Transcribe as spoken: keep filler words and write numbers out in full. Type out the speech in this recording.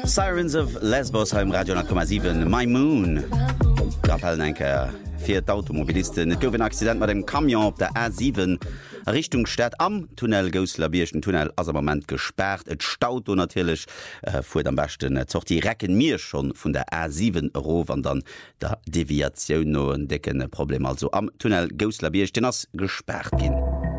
Sirens of Lesbos ha im Radio null Komma sieben My Moon Kapellenenker fir d'Automobilisten. Et gouf en Accident mat dem Kamion op der A sieben Richtung Stadt am Tunnel Gauslabierschen Tunnel as moment gesperrt. Et staut o natilech äh, fuhr am besten äh, zocht die Recken mir schon vun der A sieben Euro an dann der Deviatioun no en decken Problem also am Tunnel Gauslabierch den ass gesperrt ginn.